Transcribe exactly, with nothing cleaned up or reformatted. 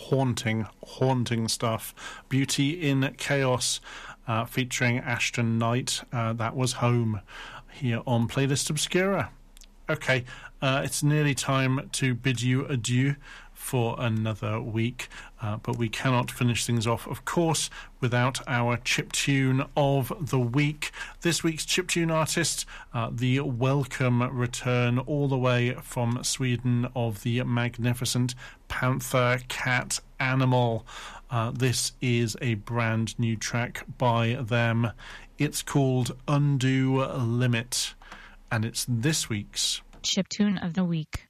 haunting, haunting stuff. Beauty in Chaos, uh, featuring Ashton Knight. Uh, that was Home here on Playlist Obscura. Okay, uh, it's nearly time to bid you adieu for another week, uh, but we cannot finish things off, of course, without our chiptune of the week. This week's chiptune artist, uh, the welcome return all the way from Sweden of the magnificent Panther Cat Animal. Uh, this is a brand new track by them. It's called Undue Limit, and it's this week's chiptune of the week.